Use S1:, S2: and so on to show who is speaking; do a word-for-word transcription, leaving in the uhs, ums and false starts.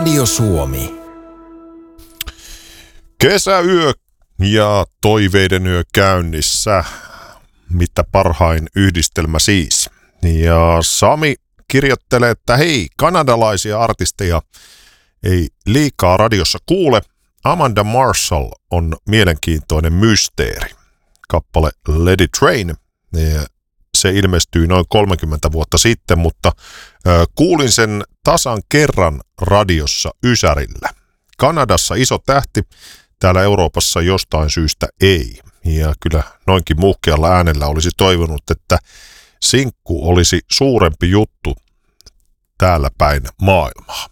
S1: Radio Suomi.
S2: Kesäyö ja toiveiden yö käynnissä. Mitä parhain yhdistelmä siis. Ja Sami kirjoittelee, että hei, kanadalaisia artisteja ei liikaa radiossa kuule. Amanda Marshall on mielenkiintoinen mysteeri. Kappale Let It Rain. Se ilmestyi noin kolmekymmentä vuotta sitten, mutta kuulin sen tasan kerran radiossa Ysärillä. Kanadassa iso tähti, täällä Euroopassa jostain syystä ei. Ja kyllä noinkin muhkealla äänellä olisi toivonut, että sinkku olisi suurempi juttu täällä päin maailmaa.